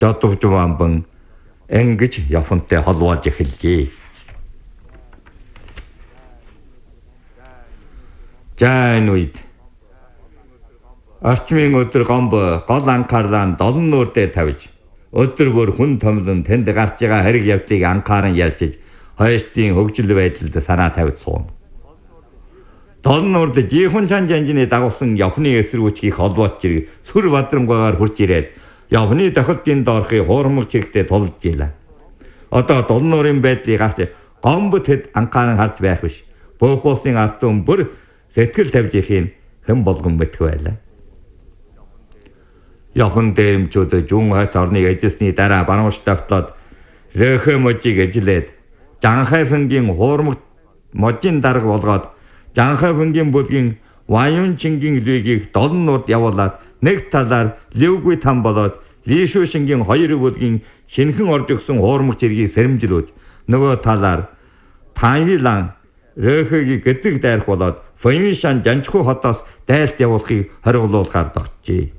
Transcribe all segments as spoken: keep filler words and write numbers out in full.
дөтөвжвамбан ингэж явхантай холбоож эхэллээ. Жаан үед орчмын өдөр гомбо гол анхаарлаа долон нуур дээр тавьж өдөр бүр хүн томлон тэнд гарч байгаа хэрэг явдлыг анхааран ялчиж хоёртын хөгжил байдалд санаа тавьж суун. Долон нуурд жихэн чан жанжины дагуулсан явхны эсрүүчгийг холбоож ирэг сүр бадрангаагаар хурж ирээд явхны тохиолдын доорхыг хуурмаг чирэгтээ тулж ийлээ. Одоо долон нуурын байдлыг харж гомбо тэд анхааран харж байх биш. Бөөх улсын ард түмэн бүр сэтгэл тавьж ихийн хэн болгон мэдэх байлаа. Явхан дээрэмчүүд жуун хойт орныг эзэсний дараа баруун давтлаад рөхө можийг эжлээд жанхай фэнгийн хуурмаг можийн дарга болгоод жанхай фэнгийн бүлгийн Ваюн чингийн лигийг долон нуурд явуулаад нэг талаар Левгүй там болоод Лишүү шингийн хоёр бүлгийн шинхэн орж өгсөн хуурмаг зэргийг сэрэмжлүүлж нөгөө талаар Тайлан рөхөгийг гэдэг дайрах болоод Фэймишан жанчхуу хотоос дайлт явуулахыг хориглуулахаар тогтжээ.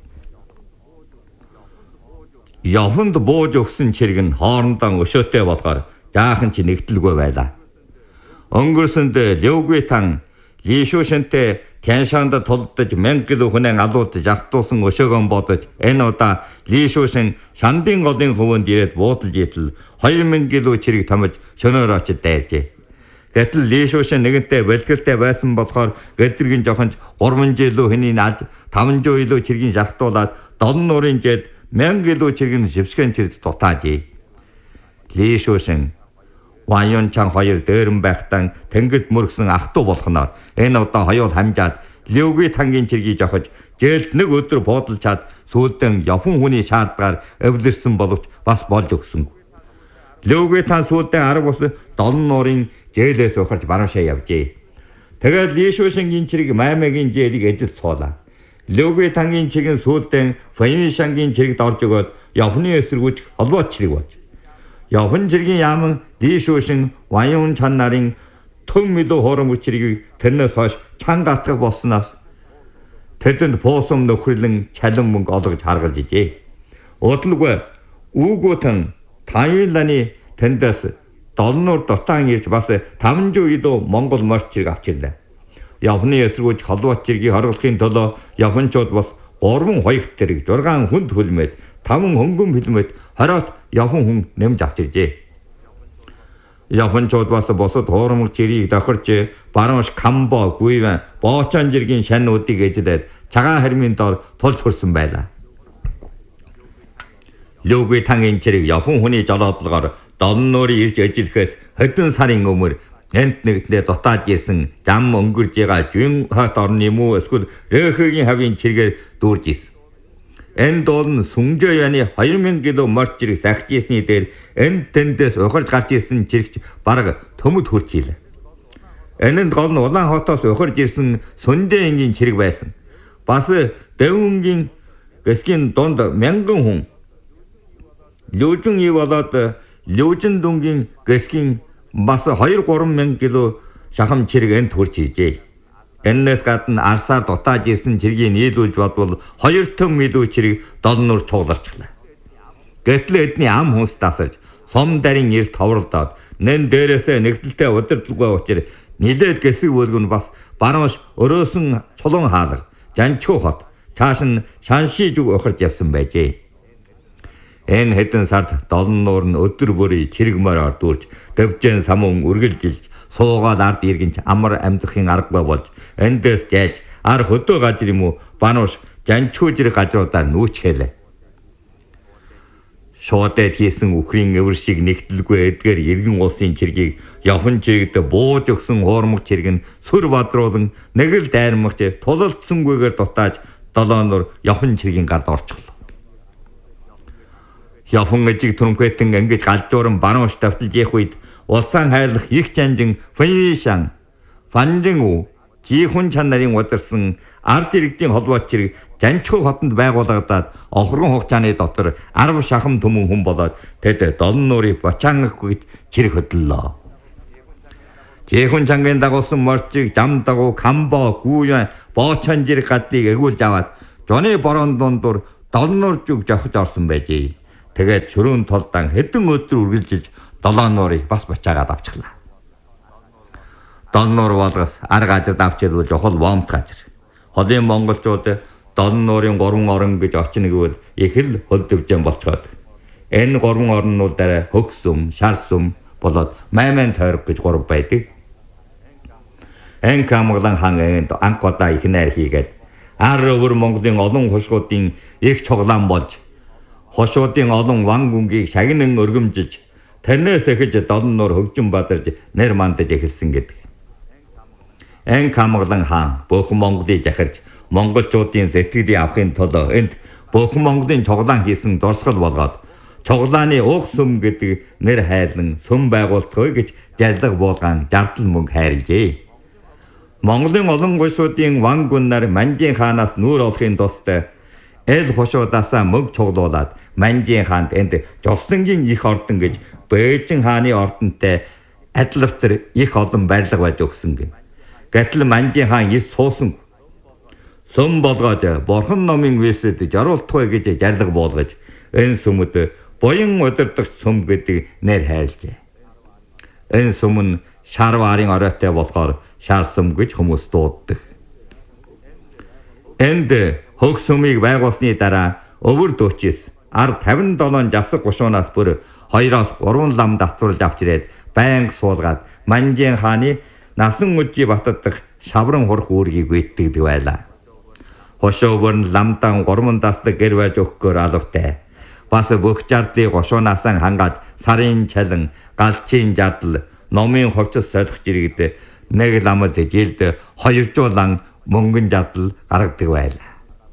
Явханд бууж өгсөн чирэг нь хоорондоо өшөөтэй болохоор жаахан ч нэгдэлгүй байлаа. Өнгөрсөнд Левгүй тан Лишүүшэнтэй Кэншанд толдож мянга кило хүнэн алуудж автуусан өшөөгөн бодож энэ удаа Лишүүшин Шандын голын хөвөнд ирээд буудалж итэл хоёр мянган кило чирэг томж шөнөөр очиж дайржээ. Гэтэл Лишүүшин нэгэнтээ бэлгэлтэй байсан болохоор гэдэргэн жохонч гурван жилүү хэний алж таван зуун илүү чиргийн шахтуулаад долон нуурын жид мянга кило чиргийн живсгэн чирд дутаажээ. Лишүүшин Ваюн чан хоёр дээрэн байхтан тэнгид мөргсөн ах トゥ болохноор энэ удаа хоёул хамжаад Левгүй тангийн чиргийг жохож жээлт нэг өдөр буудалчаад сүүлдэн явхан хүний шаардгаар эвлэрсэн боловч бас болж өгсөн. Левгүй тан сүүлдэн арга бус долон нуурын жээлээс ухарч баруушаа явжээ. Тэгээд Лишүүшингийн чирэг Маймагийн жээлийг эзэл цуулаа. Левгүй тангийн чигийн сүүлдэн Фэймишангийн чирэгт орж өгөөд явхны эсрэгүүч холбоот чирэг болж. Явхан чиргийн яаман Лишүүшин Ваюн чан нарын төв милүү хуурмаг чиргийг тэрнээс хойш чанга атгах болсноос тэдэнд пуусам нөхөрлөн чалин мөнгө олгож харгалж ижээ. Удалгүй Үүгүтэн Тайланы тэндээс долон нуур дотаан ирж бас таван зуун илүү Монгол морч чирэг авчирлаа. Явхны эсрэгүүч холбоот чиргийг хорглохын төлөө явханчууд бас гурван хоёрт тэрэг зургаан хүнд хөлмөд таван хөнгөн хөлмөд хороот явхан хүн нэмж авчиржээ. Явханчууд бас босод хуурмаг чиргийг тохирч баруунш Камбо, Гуйван, Боочон жиргийн шануудыг эзлээд цагаан хэрмийн доор тулж хөрсөн байлаа. Левгүй тангийн чирэг явхан хүний жолоодлогоор долон нуурын ирж ажиллахаас хэдэн сарын өмнө энд нэгтлээ дутааж ирсэн зам өнгөрж байгаа жин хот орны муу эсвэл рөхөгийн хавийн чиргээр дүүрж ирсэн. Энэ доолн Сүнжэяны хоёр мянган кило морч чирэг сахижсны дээр энд тэндээс ухарж гарч ирсэн чирэгч бараг төмөд хурж ийлээ. Энэ нь гол нь Улаанхотоос ухарж ирсэн Сүнжээнгийн чирэг байсан. Бас Дэвүнгийн гэсгийн донд мянган хүн Лүжин ий болоод Лүжин дүнгийн гэсгийн бас хоёр гурван мянган кило шахам чирэг энд хурж ижээ. Энэс гадна арсаар дутааж ирсэн чиргийг нийлүүлж бодвол хоёр том илүү чирэг долон нуур чууларчлаа. Гэтэл эдний ам хүнс тасарч сом дарын эрт товрлдоод нэн дээрээсээ нэгдэлтэй удирдлагүй учир нилээд гэсэг бүлгүн бас баруунш өрөөсөн чулуун хаалга жанчхуу хот цааш нь шанши зүг ухарж явсан байжээ. Энэ хэдэн сард долон нуур нь өдөр бүрий чирэг мороор дүүрч дэвжэн самун үргэлжилж суугаад ард иргэнч амар амьдрахын аргагүй болж эндээс жайж ар хөдөө газар юм уу банууш жанчхуу зэрэг газруудаар нүүчхээлээ. Шуудад хийсэн үхрийн эвэр шиг нэгдэлгүй эдгээр иргэн улсын чиргийг явхан чирэгт бууж өгсөн хуурмаг чирэг нь сүр бадруулан нэг л дайрмагч тулалдсангүйгээр дутааж долоон нуур явхан чиргийн гард орчихлоо. Явхан эжиг түрэмхэтэн ингэж галзууран банууш тавталж явах үед улсаан хайрлах их жанжин Фэймишан Фанжингу жихэн чан нарын удирсан ард иргэдийн холбоот чирэг жанчхуу хотод байгуулагдаад охрон хугацааны дотор арав шахам түмэн хүн болоод тэд долон нуурыг бочаангахгүйд чирэг хөдлөлөө. Жихэн чангийн дагуулсан морчиг зам дагуу Камбо, Гуйван, Боочон жирэг гадлыг эгүүлж аваад жоны борон дундуур долон нуур зүг жохож орсон байжээ. Тэгээд шөрөөн толдан хэдэн өдөр үргэлжилж долоон нуурыг бас бачаагаад авчихлаа. Долоон нуур болгос арга ажид авчирвал жохол вомт газар. Холын монголчууд долоон нуурын гурван орон гэж очно гэвэл их л хөл дэвжэн болцоод. Энэ гурван орнуудаараа хөгсөм, шарсөм болоод майман тойрог гэж гурав байдаг. Эн камглан хаан энд анкота их найр хийгээд ар өвөр Монголын олон хошгуудын их цоглаан болж хошуудын олон ван гүнгийг шагнан өргөмжиж тэрнээс эхэж долоон нуур хөгжим бадарж нэр мандаж эхэлсэн гэдэг. Эн камглан хаан бүхэн Монголыг захирч монголчуудын сэтгэлийг авахын тулд энд бүхэн Монголын цоглаан хийсэн дурсгал болгоод цоглааны уг сүм гэдэг нэр хайлан сүм байгуултгой гэж жарлаг буулгаан жардал мөнгө хайрлжээ. Монголын олон гуйсуудын ван гүн нар Манжин хаанаас нүүр олохын тулд эл хошуудаасаа мөнгө цуглуулад Манжин хаанд энд Жослонгийн их ордон гэж Бээжин хааны ордонтой адилвтар их олон барилга байж өгсөн гин. Гэтэл Манжин хаан ис суусан сүм болгоод бурхан номын вэсэд жаруултгой гэж жарлаг буулгаж энэ сүмд буян удирдах сүм гэдэг нэр хайрлжээ. Энэ сүм нь шарварын оройтой болохоор шар сүм гэж хүмүүс дууддаг. Энд хөх сүмийг байгуулсны дараа өвөр дөөчис ар тавин долоон завсаг гушуунаас бүр хоёроос гурван лам давтруулж авчирээд байнга суулгаад Манжин хааны насан үжи батдах шавран хурх үүргийг үйтгэдэг байлаа. Хошоовөр нь ламдан гурван дасдаг гэр байж өгөхөөр алавтай. Бас бүх жардлыг гушуунаас хангаад сарын чалан, галчийн жадал, номын хувцас солих жирэгд нэг ламд жилд хоёржуулан мөнгөн жадал гаргадаг байлаа.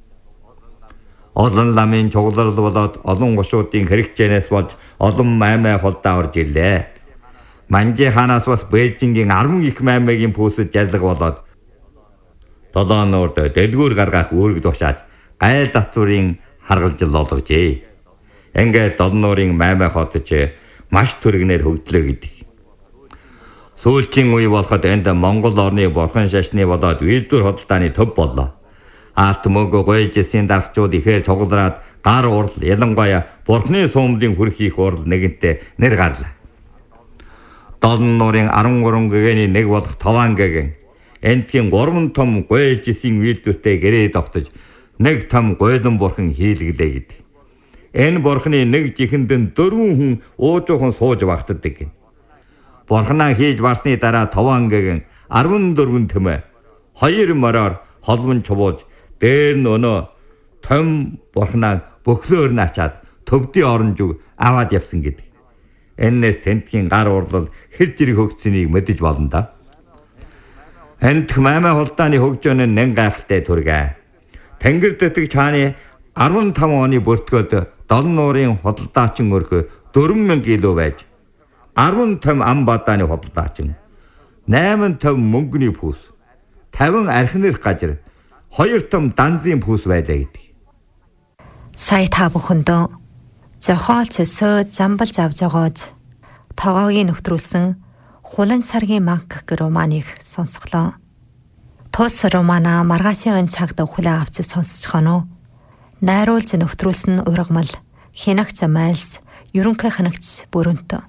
Олон ламын чуглал болоод олон гушуудын хэрэгцээнээс болж олон маймай холдоо орж ирлээ. Манжин хаанаас бас Бээжингийн арван их маймайгийн пүүсэд жарлаг болоод долоон нуурд дэлгүүр гаргах үүрэг тушаад гайл татврын харгалжил олгожээ. Ингээд долоон нуурын маймай хотч маш түргнээр хөгдлөө гэдэг. Сүүлчийн үе болоход энд Монгол орны бурхан шашны болоод үйлдвэр хөдөлтааны төв боллоо. Алт мөнгө гойжсэн даргчууд ихээр цуглараад гар урал ялангуяа бурхны суумлын хүрх их урал нэгэнтээ нэр гарлаа. Долоон нуурын арван гурван гэгэний нэг болох Тован гэгэн энтхийн гурван том гойжсэн үйлдвэртэй гэрээ тогтож нэг том гойлон бурхан хийлгэлээ гэдэг. Энэ бурхны нэг жихэнд дөрвөн хүн уужуухан сууж багтдаг. Бурханаа хийж барсны дараа Тован гэгэн арван дөрвөн төмө хоёр мороор холбон чувууж дээр нь өнөө том бурханаа бөхлөөр нь ачаад төвдийн оронжиг аваад явсан гэдэг. Эннээс тентгийн гар урлал хэр зэрэг хөгцсөнийг мэдэж болно да. Энд маймай холдааны хөгжөөний нэн гайхалтай түргэ. Тэнгэр дэтгэж чааны арван таван оны бүртгөөд долоон нуурын худалдаачин өрхө дөрвөн мянга илүү байж арван том ам бадааны худалдаачин, найман том мөнгөний пүүс, тавин архинырх газар, хоёр том данзын пүүс байлаа гэдэг. Сая та бүхэндөө зохиол цэсөө замбал завж байгаач тогоогийн нөхтрүүлсэн Хулан саргийн манк гэх романыг сонсголоо. Тус романа маргаашийн цагт хүлээн авч сонсчихоно. Найруулж нөхтрүүлсэн ургамал Хинагц Майлс ерөнхий ханагч бүрэнт.